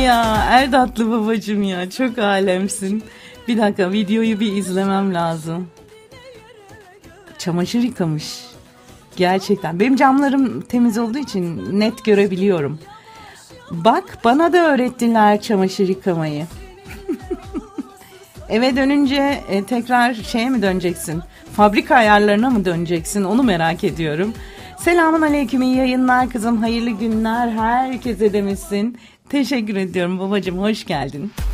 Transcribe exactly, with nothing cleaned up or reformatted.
Ya Erdatlı babacığım ya, çok alemsin. Bir dakika, videoyu bir izlemem lazım. Çamaşır yıkamış. Gerçekten. Benim camlarım temiz olduğu için net görebiliyorum. Bak, bana da öğrettiler çamaşır yıkamayı. Eve dönünce e, tekrar şeye mi döneceksin? Fabrika ayarlarına mı döneceksin? Onu merak ediyorum. Selamun aleyküm, iyi yayınlar kızım. Hayırlı günler herkese demişsin. Teşekkür ediyorum babacığım, hoş geldin.